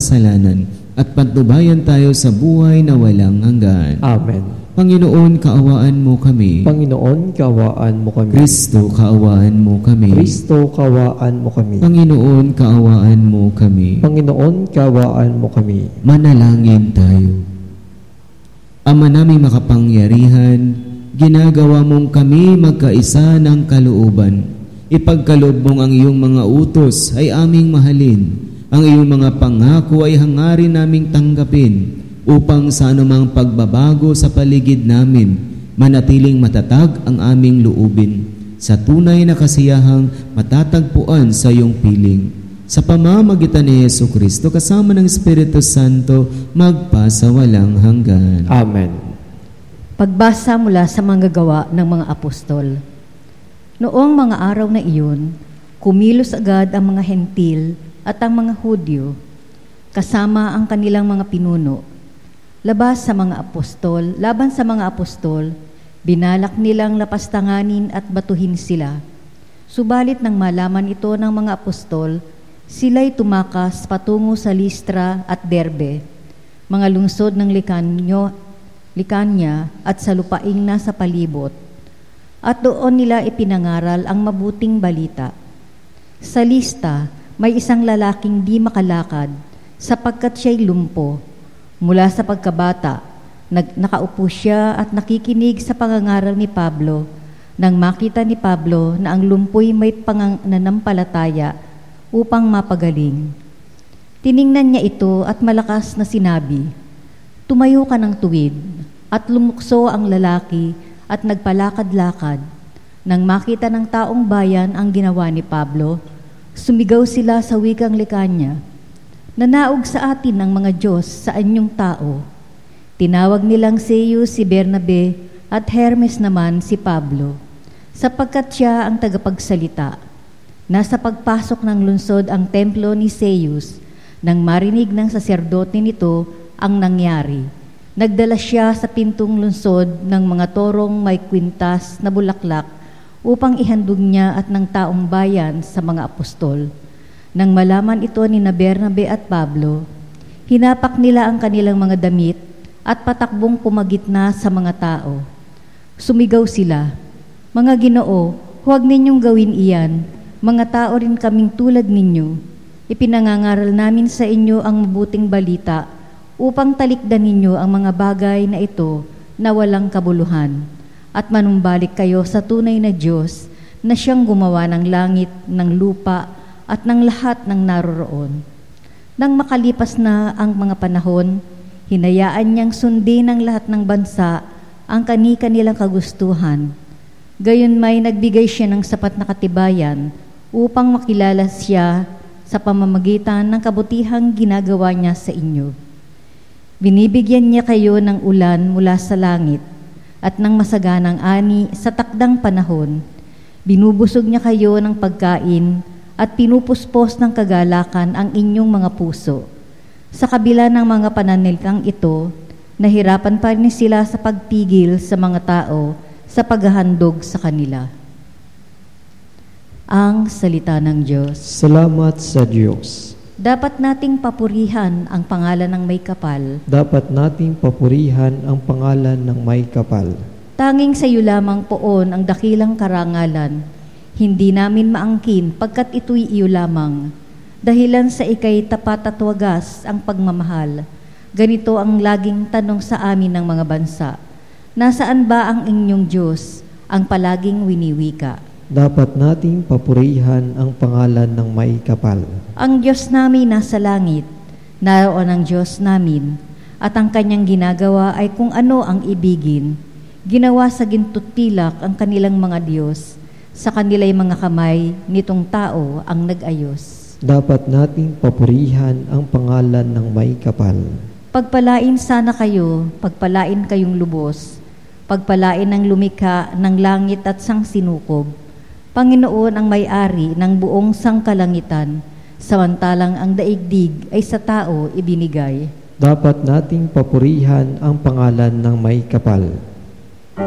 kasalanan at patnubayan tayo sa buhay na walang hanggan. Amen. Panginoon, kaawaan mo kami. Panginoon, kaawaan mo kami. Kristo, kaawaan mo kami. Kristo, kaawaan mo kami. Panginoon, kaawaan mo kami. Panginoon, kaawaan mo kami. Manalangin tayo. Ama naming makapangyarihan, ginagawa mong kami magkaisa ng kalooban. Ipagkaloob mong ang iyong mga utos ay aming mahalin. Ang iyong mga pangako ay hangarin naming tanggapin upang sa anumang pagbabago sa paligid namin, manatiling matatag ang aming loobin sa tunay na kasiyahang matatagpuan sa iyong piling. Sa pamamagitan ni Jesucristo kasama ng Espiritu Santo, magpasawalang hanggan. Amen. Pagbasa mula sa mga gawa ng mga apostol. Noong mga araw na iyon, kumilos agad ang mga Hentil at ang mga Hudyo, kasama ang kanilang mga pinuno. Laban sa mga apostol, binalak nilang lapastanganin at batuhin sila. Subalit nang malaman ito ng mga apostol, sila'y tumakas patungo sa Listra at Derbe, mga lungsod ng Likanya at sa lupaing nasa palibot. At doon nila ipinangaral ang mabuting balita. Sa Lista, may isang lalaking di makalakad sapagkat siya'y lumpo. Mula sa pagkabata, nakaupo siya at nakikinig sa pangangaral ni Pablo. Nang makita ni Pablo na ang lumpoy may pananampalataya upang mapagaling. Tiningnan niya ito at malakas na sinabi, "Tumayo ka ng tuwid," at lumukso ang lalaki at nagpalakad-lakad. Nang makita ng taong bayan ang ginawa ni Pablo, sumigaw sila sa wikang Likanya, "Nanaog sa atin ng mga Diyos sa anyong tao." Tinawag nilang Zeus si Bernabe at Hermes naman si Pablo, sapagkat siya ang tagapagsalita. Nasa pagpasok ng lungsod ang templo ni Zeus, nang marinig ng saserdote nito ang nangyari. Nagdala siya sa pintong lungsod ng mga torong may kwintas na bulaklak upang ihandog niya at ng taong bayan sa mga apostol. Nang malaman ito ni Bernabe at Pablo, hinapak nila ang kanilang mga damit at patakbong pumagitna sa mga tao. Sumigaw sila, "Mga Ginoo, huwag ninyong gawin iyan. Mga tao rin kaming tulad ninyo. Ipinangangaral namin sa inyo ang mabuting balita upang talikdan ninyo ang mga bagay na ito na walang kabuluhan at manumbalik kayo sa tunay na Diyos na siyang gumawa ng langit, ng lupa at ng lahat ng naroroon." Nang makalipas na ang mga panahon, hinayaan niyang sundin ng lahat ng bansa ang kani-kanilang kagustuhan. Gayon may nagbigay siya ng sapat na katibayan upang makilala siya sa pamamagitan ng kabutihang ginagawa niya sa inyo. Binibigyan niya kayo ng ulan mula sa langit at ng masaganang ani sa takdang panahon. Binubusog niya kayo ng pagkain at pinupuspos ng kagalakan ang inyong mga puso. Sa kabila ng mga pananaliksang ito, nahirapan pa rin sila sa pagpigil sa mga tao sa paghahandog sa kanila. Ang salita ng Diyos. Salamat sa Diyos. Dapat nating papurihan ang pangalan ng may kapal. Dapat nating papurihan ang pangalan ng may kapal. Tanging sa iyo lamang poon ang dakilang karangalan. Hindi namin maangkin pagkat ito'y iyo lamang. Dahilan sa ikay tapat at wagas ang pagmamahal. Ganito ang laging tanong sa amin ng mga bansa. Nasaan ba ang inyong Diyos, ang palaging winiwika? Dapat nating papurihan ang pangalan ng may kapal. Ang Diyos namin nasa langit, naroon ang Diyos namin, at ang kanyang ginagawa ay kung ano ang ibigin. Ginawa sa gintuttilak ang kanilang mga Diyos, sa kanila'y mga kamay nitong tao ang nag-ayos. Dapat nating papurihan ang pangalan ng may kapal. Pagpalain sana kayo, pagpalain kayong lubos, pagpalain ng lumikha ng langit at sangsinukob. Panginoon ang may-ari ng buong sangkalangitan, samantalang ang daigdig ay sa tao ibinigay. Dapat nating papurihan ang pangalan ng may kapal.